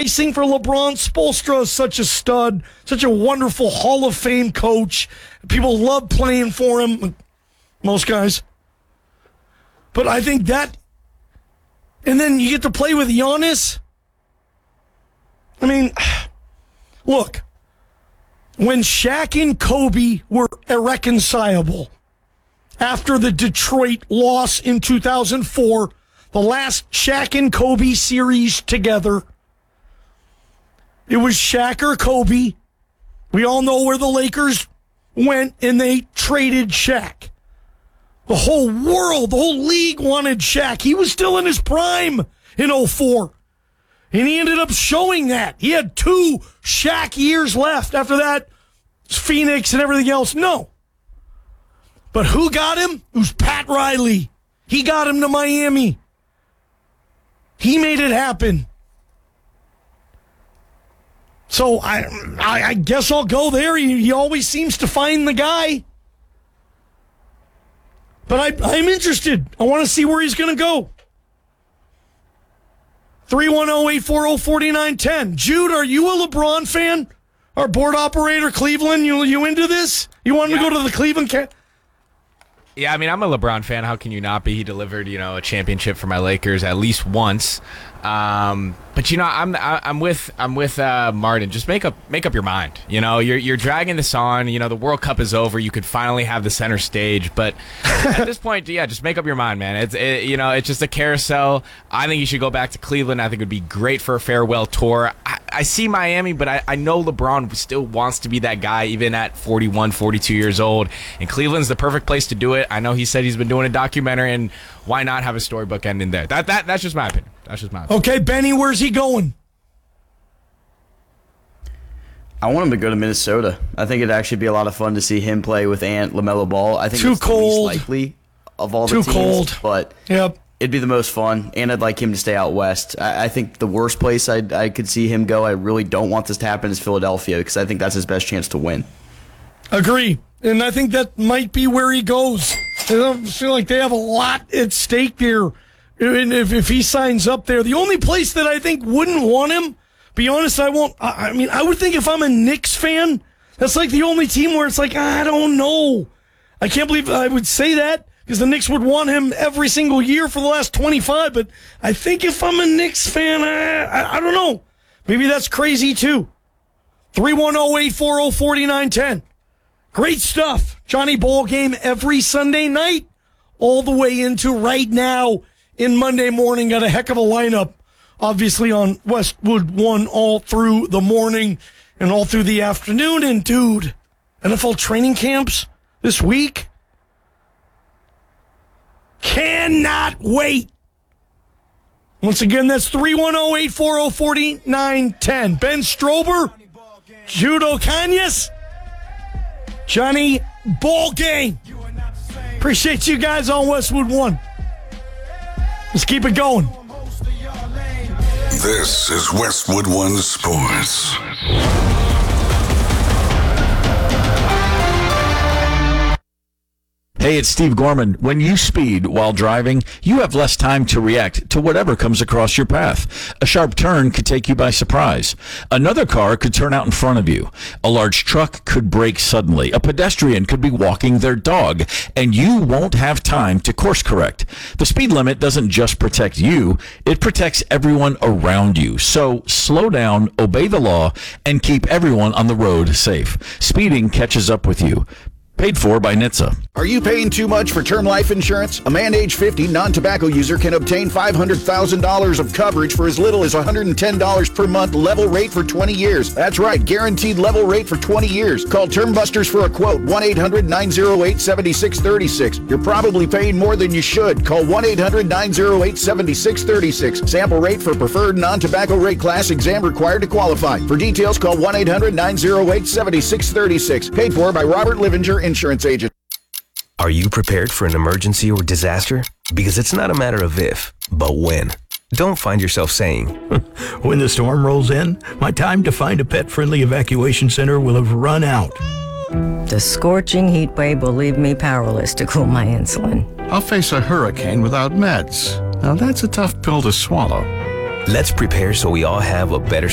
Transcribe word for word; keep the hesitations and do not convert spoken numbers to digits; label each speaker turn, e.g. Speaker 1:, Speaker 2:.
Speaker 1: icing for LeBron. Spoelstra is such a stud, such a wonderful Hall of Fame coach. People love playing for him, most guys. But I think that, and then you get to play with Giannis. I mean, look, when Shaq and Kobe were irreconcilable after the Detroit loss in two thousand four, the last Shaq and Kobe series together, it was Shaq or Kobe. We all know where the Lakers went, and they traded Shaq. The whole world, the whole league wanted Shaq. He was still in his prime in oh four. And he ended up showing that. He had two Shaq years left. After that, Phoenix and everything else. No. But who got him? It was Pat Riley. He got him to Miami. He made it happen. So I I, I guess I'll go there. He, he always seems to find the guy. But I, I'm interested. I want to see where he's going to go. three one zero, eight four zero, four nine one zero. Jude, are you a LeBron fan? Our board operator, Cleveland, you you into this? You want him
Speaker 2: yeah.
Speaker 1: to go to the Cleveland ca-
Speaker 2: Yeah, I mean, I'm a LeBron fan. How can you not be? He delivered, you know, a championship for my Lakers at least once. Um, but you know, I'm I'm with I'm with uh, Martin. Just make up make up your mind. You know, you're you're dragging this on. You know, the World Cup is over. You could finally have the center stage. But at this point, yeah, just make up your mind, man. It's it, you know, it's just a carousel. I think you should go back to Cleveland. I think it would be great for a farewell tour. I, I see Miami, but I, I know LeBron still wants to be that guy, even at forty-one, forty-two years old. And Cleveland's the perfect place to do it. I know he said he's been doing a documentary, and why not have a storybook ending there? That that that's just my opinion. That's just my opinion.
Speaker 1: Okay, Benny, where's he going?
Speaker 3: I want him to go to Minnesota. I think it'd actually be a lot of fun to see him play with Ant, LaMelo Ball. I think
Speaker 1: Too
Speaker 3: it's the
Speaker 1: cold.
Speaker 3: least likely of all
Speaker 1: Too
Speaker 3: the teams,
Speaker 1: cold.
Speaker 3: but
Speaker 1: Yep.
Speaker 3: it'd be the most fun, and I'd like him to stay out west. I, I think the worst place I'd, I could see him go, I really don't want this to happen, is Philadelphia, because I think that's his best chance to win.
Speaker 1: Agree. And I think that might be where he goes. I feel like they have a lot at stake there. And if, if he signs up there, the only place that I think wouldn't want him, be honest, I won't. I, I mean, I would think if I'm a Knicks fan, that's like the only team where it's like, I don't know. I can't believe I would say that, because the Knicks would want him every single year for the last twenty-five. But I think if I'm a Knicks fan, I, I, I don't know. Maybe that's crazy too. three one zero, eight four zero, four nine one zero. Great stuff. Johnny Ball Game every Sunday night, all the way into right now in Monday morning. Got a heck of a lineup, obviously, on Westwood One all through the morning and all through the afternoon. And, dude, N F L training camps this week. Cannot wait. Once again, that's three one zero, eight four zero, four nine one zero. Ben Strober, Judo Kanyas, Johnny Ball Game. Appreciate you guys on Westwood One. Let's keep it going.
Speaker 4: This is Westwood One Sports.
Speaker 5: Hey, it's Steve Gorman. When you speed while driving, you have less time to react to whatever comes across your path. A sharp turn could take you by surprise. Another car could turn out in front of you. A large truck could brake suddenly. A pedestrian could be walking their dog, and you won't have time to course correct. The speed limit doesn't just protect you, it protects everyone around you. So slow down, obey the law, and keep everyone on the road safe. Speeding catches up with you. Paid for by N H T S A.
Speaker 6: Are you paying too much for term life insurance? A man age fifty, non-tobacco user can obtain five hundred thousand dollars of coverage for as little as one hundred ten dollars per month, level rate for twenty years. That's right, guaranteed level rate for twenty years. Call Term Busters for a quote, one eight hundred, nine oh eight, seven six three six. You're probably paying more than you should. Call one eight hundred, nine oh eight, seven six three six. Sample rate for preferred non-tobacco rate class, exam required to qualify. For details, call one eight hundred, nine oh eight, seven six three six. Paid for by Robert Livinger, insurance agent.
Speaker 7: Are you prepared for an emergency or disaster? Because it's not a matter of if, but when. Don't find yourself saying,
Speaker 8: when the storm rolls in, my time to find a pet-friendly evacuation center will have run out.
Speaker 9: The scorching heat wave will leave me powerless to cool my insulin.
Speaker 10: I'll face a hurricane without meds. Now that's a tough pill to swallow.
Speaker 7: Let's prepare so we all have a better